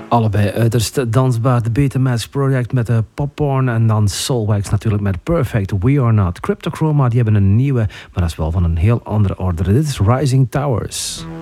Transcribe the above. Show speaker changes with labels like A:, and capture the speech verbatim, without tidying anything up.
A: Allebei uiterst dansbaar. De Betamax Project met de Popcorn en dan Soulwax natuurlijk met Perfect We Are Not. Cryptochroma, die hebben een nieuwe, maar dat is wel van een heel andere orde. Dit is Rising Towers.